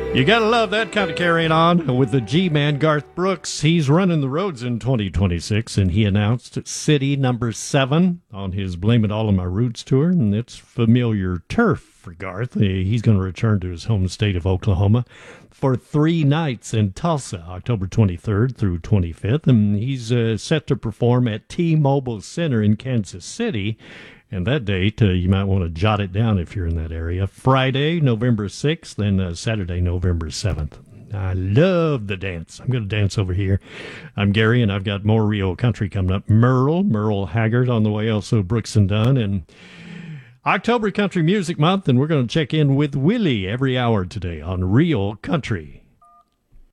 You gotta love that kind of carrying on with the G-Man Garth Brooks. He's running the roads in 2026, and he announced City number 7 on his Blame It All on My Roots tour, and it's familiar turf for Garth. He's going to return to his home state of Oklahoma for 3 nights in Tulsa, October 23rd through 25th, and he's set to perform at T-Mobile Center in Kansas City. And that date, you might want to jot it down if you're in that area. Friday, November 6th, and Saturday, November 7th. I love the dance. I'm going to dance over here. I'm Gary, and I've got more Real Country coming up. Merle Haggard on the way, also Brooks and Dunn. And October Country Music Month, and we're going to check in with Willie every hour today on Real Country.